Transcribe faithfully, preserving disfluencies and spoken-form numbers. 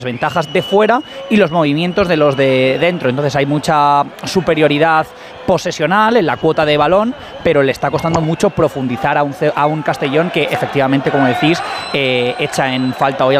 ventajas de fuera y los movimientos de los de dentro. Entonces hay mucha superioridad posesional en la cuota de balón, pero le está costando mucho profundizar a un, a un Castellón que efectivamente, como decís, eh, echa en falta hoy